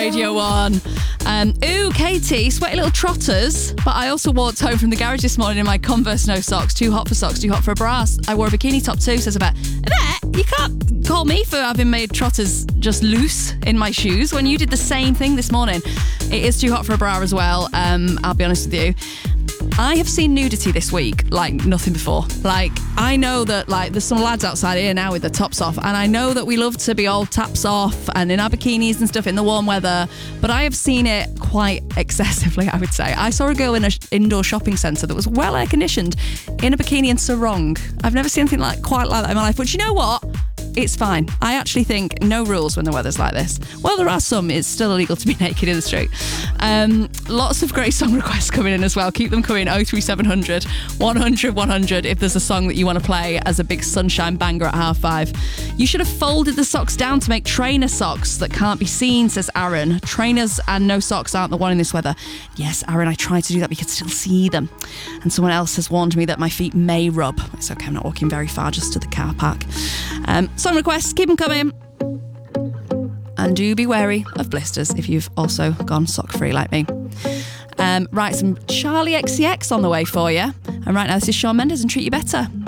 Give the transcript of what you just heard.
Radio 1. Katie, sweaty little trotters, but I also walked home from the garage this morning in my Converse no socks, too hot for socks, too hot for a bra. I wore a bikini top too, says about that. You can't call me for having made trotters just loose in my shoes when you did the same thing this morning. It is too hot for a bra as well, I'll be honest with you. I have seen nudity this week like nothing before. Like, I know that there's some lads outside here now with their tops off, and I know that we love to be all taps off and in our bikinis and stuff in the warm weather, but I have seen it quite excessively, I would say. I saw a girl in an indoor shopping centre that was well air conditioned in a bikini and sarong. I've never seen anything quite like that in my life, but you know what? It's fine. I actually think no rules when the weather's like this. Well, there are some. It's still illegal to be naked in the street. Lots of great song requests coming in as well. Keep them coming. 03700 100 100 if there's a song that you want to play as a big sunshine banger at 5:30. You should have folded the socks down to make trainer socks that can't be seen, says Aaron. Trainers and no socks aren't the one in this weather. Yes, Aaron, I tried to do that, but you could still see them. And someone else has warned me that my feet may rub. It's okay, I'm not walking very far, just to the car park. Song requests, keep them coming. And do be wary of blisters if you've also gone sock-free like me. Right, some Charlie XCX on the way for you. And right now, this is Shawn Mendes and Treat You Better.